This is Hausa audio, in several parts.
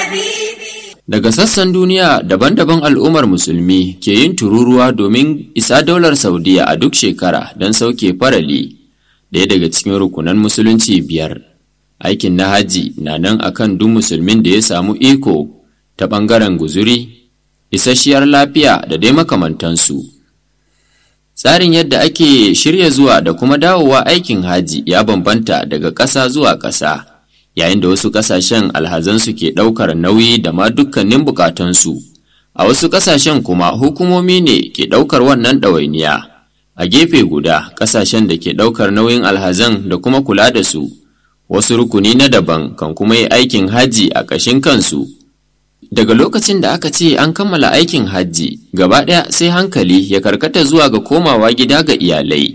Daga sassan duniya daban-daban al'ummar musulmi ke yin tururuwa domin isa daular Saudiya a duk shekara don sauke farali, ɗaya daga cikin rukunan musulunci 5. Aikin na haji na nan akan duk musulmin da ya samu iko ta ɓangaren guzuri, isasshiyar lafiya da dai makamantansu. Tsarin yadda ake shirya zuwa da kuma dawowa aikin haji ya bambanta daga ƙasa zuwa ƙasa, yayin da wasu ƙasashen alhazansu ke ɗaukar nauyi da ma dukkanin bukatunsu. A wasu ƙasashen kuma hukumomi ne ke ɗaukar wannan ɗawainiya. A gefe guda, ƙasashen da ke ɗaukar nauyin alhazan da kuma kula da su, wasu rukuni na daban kan kuma yi aikin haji a ƙashin kansu. Daga lokacin da aka ce an kammala aikin hajji, gaba ɗaya sai hankali ya karkata zuwa ga komawa gida ga iyalai.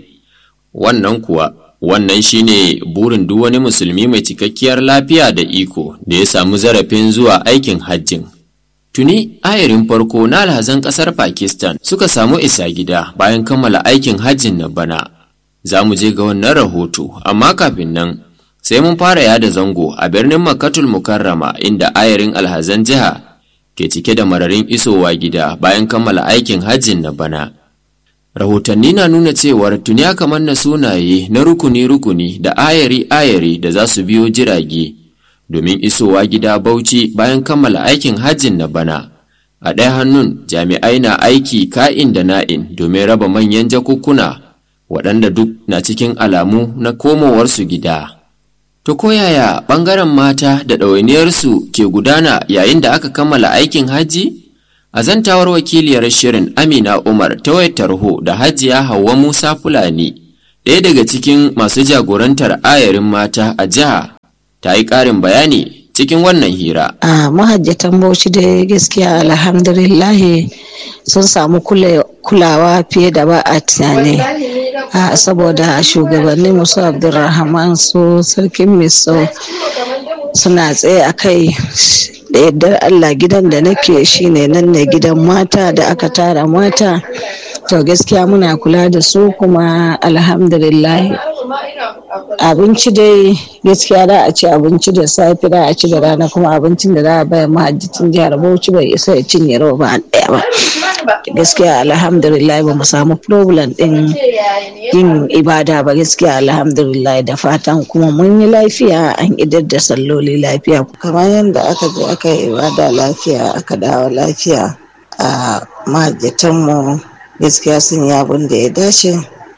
Wannan shine burin duk wani musulmi mai cikakkiyar lafiya da iko da ya samu zarafin zuwa aikin hajjin. Tuni ayarin farko na alhazan ƙasar Pakistan suka samu isa gida bayan kammala aikin hajjin na bana. Za mu je ga wannan rahoto, amma kafin nan sai mun fara yada zango a birnin Makkatul Mukarrama, inda ayarin alhazan jiha ke cike da mararin isowa gida bayan kammala aikin hajjin na bana. Rahotanni na nuna cewar tuni aka manna sunaye na rukuni-rukuni da ayari-ayari da za su biyo jirage domin isowa gida Bauchi bayan kammala aikin hajjin na bana. A ɗaya hannun jami'ai na aiki ka'in da na'in domin raba manyan jakukkuna waɗanda duk na cikin alamu na komowarsu gida. To koyaya ɓangaren mata da ɗawainiyarsu ke gudana yayin da aka kammala aikin hajji? A zantawar wakiliyar shirin Amina Umar ta wayar tarho da Hajiya Hauwa Musa Fulani, ɗaya daga cikin masu jagorantar ayarin mata a jiha, ta yi ƙarin bayani cikin wannan hira. Mahajjatan Bauchi da gaskiya alhamdulillah sun samu kulawa fiye da ba a tunani. Saboda shugabanni musu Abdulrahman su sarkin miso suna tsaye a kai. Da yardar Allah, gidan da nake shine nan ne gidan mata da aka tara mata, to gaskiya muna kula da su kuma alhamdulillah. Abinci dai gaskiya da a ci abinci da safe, da a ci da rana, kuma abincin da za a bayar mahajjacin jihar Bauchi bai isa ya cinye roba ɗaya ba. Gaskiya alhamdulillah ba mu samu problem din yin ibada ba, gaskiya alhamdulillah. Da fatan kuma mun yi lafiya, an idar da salloli lafiya, kamar yadda aka je aka yi ibada lafiya aka dawo lafiya. A mahajjatanmu gaskiya sun yi abin da ya dace,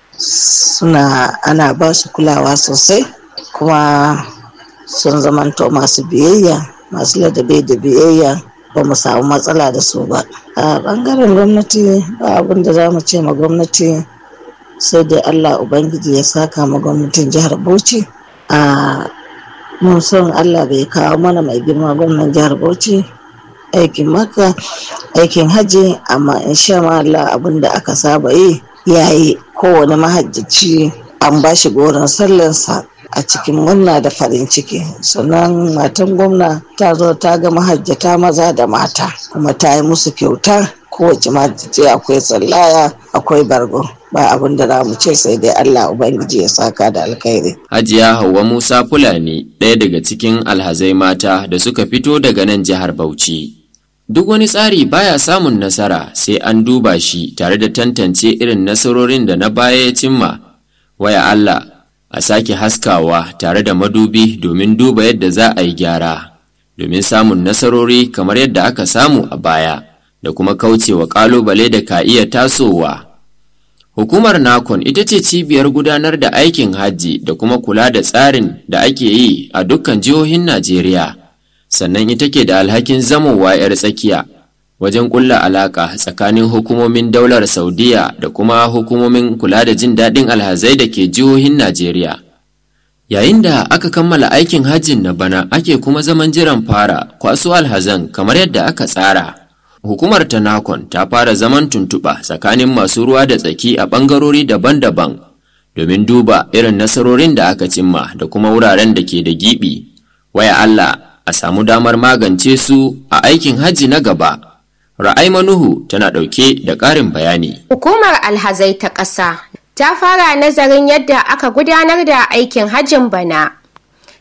ana ba su kulawa sosai, kuma sun zamanto masu biyayya, masu ladabi da biyayya, ba mu samu matsala da su ba. A bangaren gwamnati ba abin da za mu ce ma gwamnati sai dai Allah Ubangiji ya saka ma gwamnatin jihar Bauchi. Mun son Allah bai kawo mana mai girma gwamnan jihar Bauchi aikin Makka, aikin hajji, amma insha Allah abin da aka saba yi yayi. Kowane mahajjaci an ba shi goron sallansa a cikin murna da farin ciki. Sannan matan gwamna ta zo ta ga mahajjata maza da mata, kuma ta yi musu kyauta. Kowace mahajjaci akwai sallaya, akwai bargo. Ba abin da za mu ce sai dai Allah Ubangiji ya saka da alkhairi. Hajiya Hauwa Musa Fulani, ɗaya daga cikin alhazai mata da suka fito daga nan jihar Bauchi. Duk wani tsari baya samun nasara sai an duba shi tare da tantance irin nasarorin da na baya ya cimma. Waya Allah, a sake haskawa tare da madubi domin duba yadda za a yi gyara, domin samun nasarori kamar yadda aka samu a baya, da kuma kaucewa ƙalubale da ka iya tasowa. Hukumar NACON ita ce cibiyar gudanar da aikin hajji da kuma kula da tsarin da ake yi a dukkan jihohin Najeriya. Sannan ita ke da alhakin zamowa 'yar tsakiya wajen ƙulla alaƙa tsakanin hukumomin daular Saudiya da kuma hukumomin kula da jin daɗin alhazai da ke jihohin Najeriya. Yayin da aka kammala aikin hajjin na bana, ake kuma zaman jiran fara kwaso alhazan kamar yadda aka tsara. Hukumar ta NACON ta fara zaman tuntuɓa tsakanin masu ruwa da tsaki a ɓangarori daban-daban domin duba irin nasarorin da aka cimma da kuma wuraren da ke da giɓi. Waya Allah, a samu damar magance su a aikin hajji na gaba. Ra'aima Nuhu tana ɗauke da ƙarin bayani. Hukumar alhazai ta ƙasa ta fara nazarin yadda aka gudanar da aikin hajjin bana.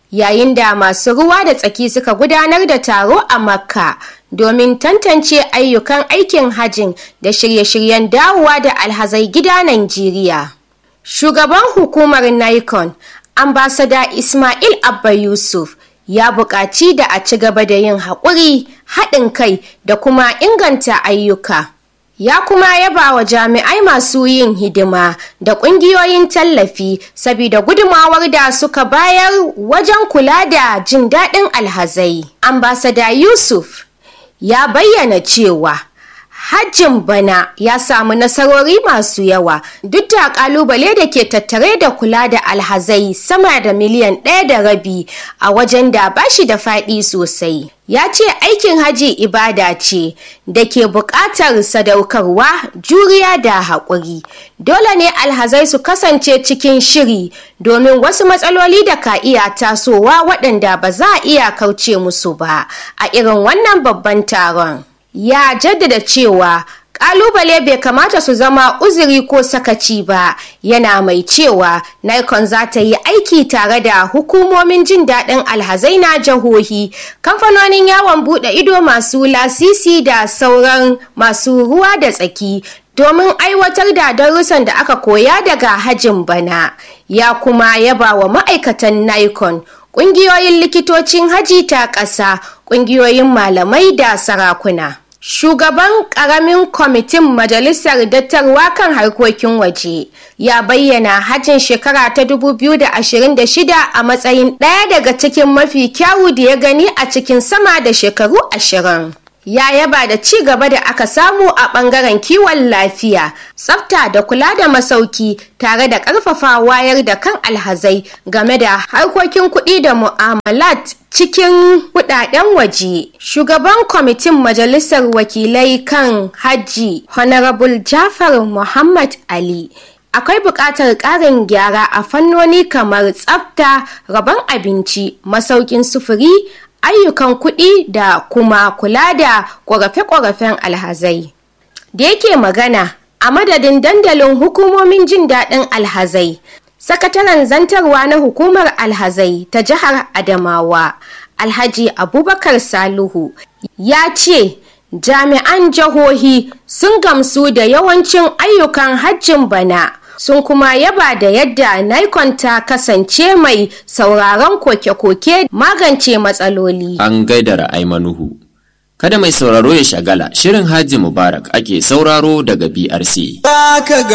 yayin da masu ruwa da tsaki suka gudanar da taro a Makka domin tantance ayyukan aikin hajjin da shirye-shiryen dawowa da alhazai gida Najeriya. Shugaban hukumar Nicon, Ambassador Ismail Abba Yusuf, ya buƙaci da a ci gaba da yin haƙuri, haɗin kai da kuma inganta ayyuka. Ya kuma yaba wa jami'ai masu yin hidima da ƙungiyoyin tallafi saboda gudunmawar da suka bayar wajen kula da jin daɗin alhazai. Ambassador Yusuf ya bayyana cewa hajjin bana ya samu nasarori masu yawa duk da kalubale da ke tattare da kula da alhazai sama da miliyan 1.5 a wajen da bashi da faɗi sosai. Ya ce aikin haji ibada ce da ke buƙatar sadaukarwa, juriya da haƙuri. Dole ne alhazai su kasance cikin shiri domin wasu matsaloli da ka iya tasowa waɗanda ba za a iya kauce musu ba a irin wannan babban taron. Ya jaddada cewa ƙalubale bai kamata su zama uzuri ko sakaci ba, yana mai cewa Nicon za ta yi aiki tare da hukumomin jin daɗin alhazai na jihohi, kamfanonin yawon buɗe ido masu lasisi da sauran masu ruwa da tsaki domin aiwatar da darussan da aka koya daga hajjin bana. Ya kuma yaba wa ma'aikatan Nicon, ƙungiyoyin likitocin haji ta ƙasa, ƙungiyoyin malamai da sarakuna. Shugaban ƙaramin kwamitin Majalisar Dattarwa kan harkokin waje ya bayyana hajjin shekara ta 2026 a matsayin ɗaya daga cikin mafi kyawu da ya gani a cikin sama da shekaru 20. Ya yaba da ci gaba da aka samu a ɓangaren kiwon lafiya, tsafta da kula da masauki tare da ƙarfafa wayar da kan alhazai game da harkokin kuɗi da mu'amalat cikin kudaden waje. Shugaban kwamitin Majalisar Wakilai kan Hajji Honorable Jafar Muhammad Ali, akwai buƙatar ƙarin gyara a fannoni kamar tsafta, rabon abinci, masaukin sufuri, ayyukan kuɗi da kuma kula da ƙorafe-ƙorafen alhazai. Da yake magana a madadin dandalin hukumomin jin daɗin alhazai, sakataren zantarwa na hukumar alhazai ta jihar Adamawa, Alhaji Abubakar Salihu, ya ce jami'an jihohi sun gamsu da yawancin ayyukan hajjin bana, sun kuma yaba da yadda Nicon ta kasance mai sauraron koke-koke magance matsaloli. An gaida Ra'aimanuhu. Kada mai sauraro ya shagala, shirin Hajji Mubarak ake sauraro daga BRC.